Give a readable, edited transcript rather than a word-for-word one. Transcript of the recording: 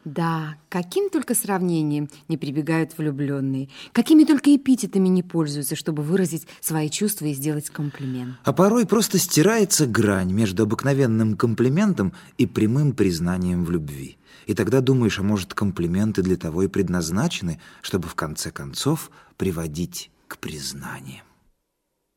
Да, каким только сравнением не прибегают влюбленные, какими только эпитетами не пользуются, чтобы выразить свои чувства и сделать комплимент. А порой просто стирается грань между обыкновенным комплиментом и прямым признанием в любви. И тогда думаешь, а может, комплименты для того и предназначены, чтобы в конце концов приводить к признаниям.